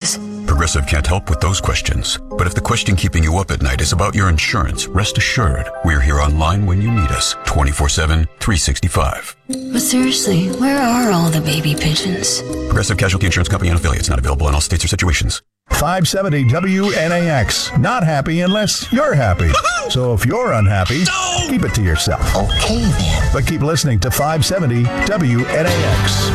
expenses. Progressive can't help with those questions. But if the question keeping you up at night is about your insurance, rest assured, we're here online when you need us, 24/7, 365. But seriously, where are all the baby pigeons? Progressive Casualty Insurance Company and affiliates, not available in all states or situations. 570 WNAX. Not happy unless you're happy. So if you're unhappy, keep it to yourself. Okay, then. But keep listening to 570 WNAX.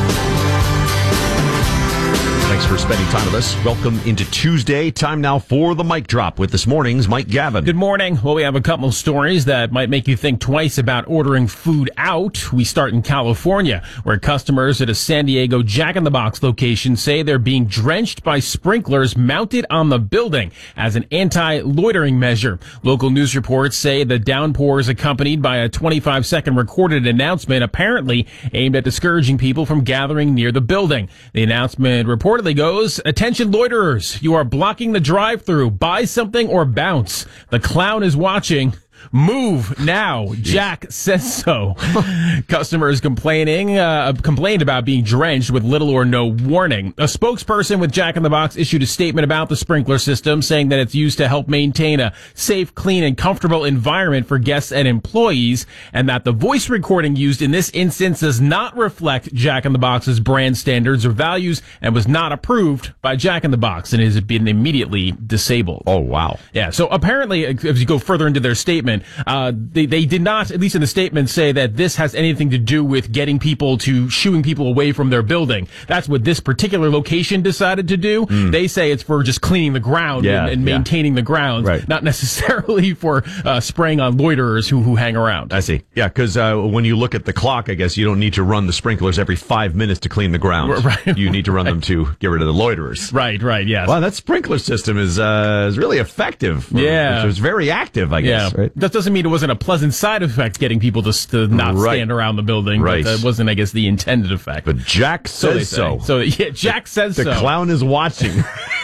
Thanks for spending time with us. Welcome into Tuesday. Time now for the Mic Drop with this morning's Mike Gavin. Good morning. Well, we have a couple of stories that might make you think twice about ordering food out. We start in California, where customers at a San Diego Jack in the Box location say they're being drenched by sprinklers mounted on the building as an anti-loitering measure. Local news reports say the downpour is accompanied by a 25-second recorded announcement apparently aimed at discouraging people from gathering near the building. The announcement reportedly goes, "Attention loiterers, you are blocking the drive-thru. Buy something or bounce. The clown is watching. Move now. Jack says so." Customers complained about being drenched with little or no warning. A spokesperson with Jack in the Box issued a statement about the sprinkler system, saying that it's used to help maintain a safe, clean, and comfortable environment for guests and employees, and that the voice recording used in this instance does not reflect Jack in the Box's brand standards or values and was not approved by Jack in the Box and has been immediately disabled. Oh, wow. Yeah, so apparently, as you go further into their statement, they did not, at least in the statement, say that this has anything to do with getting people to shooing people away from their building. That's what this particular location decided to do. They say it's for just cleaning the ground and maintaining the grounds, not necessarily for spraying on loiterers who hang around. I see. Yeah, because when you look at the clock, I guess you don't need to run the sprinklers every 5 minutes to clean the ground. Right. You need to run them to get rid of the loiterers. Right, yes. Wow, that sprinkler system is really effective. Yeah. It's very active, I guess. Yeah. Right? That doesn't mean it wasn't a pleasant side effect getting people to not stand around the building. Right. But that wasn't, I guess, the intended effect. But Jack says so. So, yeah, Jack says so. The clown is watching.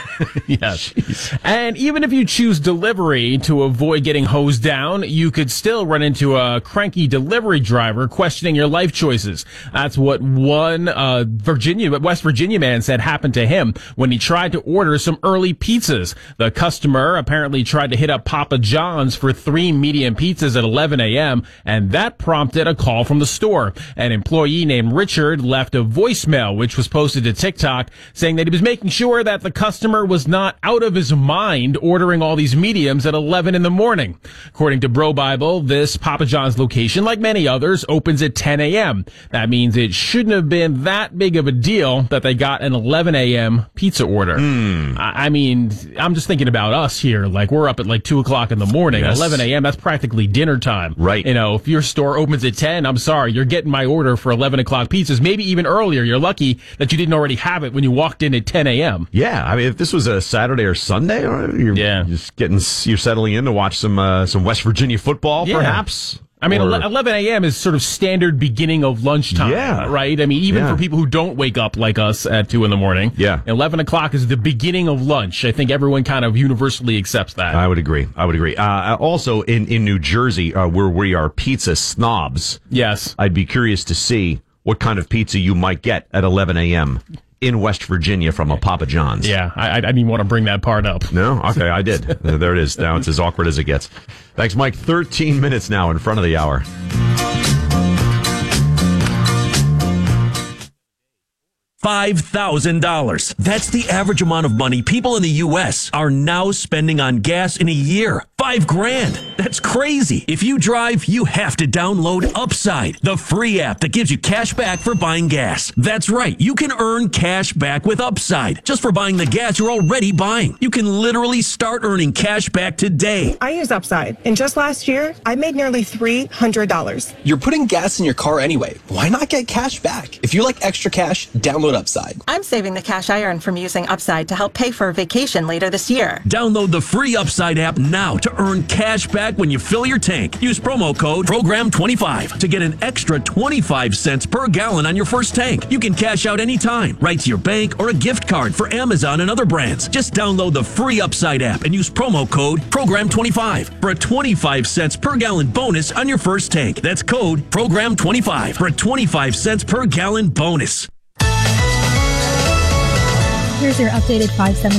Yes. Jeez. And even if you choose delivery to avoid getting hosed down, you could still run into a cranky delivery driver questioning your life choices. That's what one West Virginia man said happened to him when he tried to order some early pizzas. The customer apparently tried to hit up Papa John's for 3 medium pizzas at 11 a.m., and that prompted a call from the store. An employee named Richard left a voicemail, which was posted to TikTok, saying that he was making sure that the customer was not out of his mind ordering all these mediums at 11 in the morning. According to Bro Bible, this Papa John's location, like many others, opens at 10 a.m. That means it shouldn't have been that big of a deal that they got an 11 a.m. pizza order. I mean, I'm just thinking about us here. Like, we're up at like 2 o'clock in the morning. Yes. 11 a.m., that's practically dinner time. Right. You know, if your store opens at 10, I'm sorry, you're getting my order for 11 o'clock pizzas, maybe even earlier. You're lucky that you didn't already have it when you walked in at 10 a.m. Yeah, I mean, if this was a Saturday or Sunday, or you're settling in to watch some West Virginia football, perhaps. I mean, 11 a.m. is sort of standard beginning of lunchtime, right? I mean, even for people who don't wake up like us at 2 in the morning, 11 o'clock is the beginning of lunch. I think everyone kind of universally accepts that. I would agree. Also, in New Jersey, where we are pizza snobs, yes, I'd be curious to see what kind of pizza you might get at 11 a.m. in West Virginia from a Papa John's. Yeah, I didn't even want to bring that part up. No? Okay, I did. There it is. Now it's as awkward as it gets. Thanks, Mike. 13 minutes now in front of the hour. $5,000. That's the average amount of money people in the U.S. are now spending on gas in a year. $5,000. That's crazy. If you drive, you have to download Upside, the free app that gives you cash back for buying gas. That's right. You can earn cash back with Upside just for buying the gas you're already buying. You can literally start earning cash back today. I use Upside, and just last year, I made nearly $300. You're putting gas in your car anyway. Why not get cash back? If you like extra cash, download Upside. I'm saving the cash I earn from using Upside to help pay for a vacation later this year. Download the free Upside app now to earn cash back when you fill your tank. Use promo code PROGRAM25 to get an extra 25 cents per gallon on your first tank. You can cash out anytime, right to your bank or a gift card for Amazon and other brands. Just download the free Upside app and use promo code PROGRAM25 for a 25 cents per gallon bonus on your first tank. That's code PROGRAM25 for a 25 cents per gallon bonus. Here's your updated 570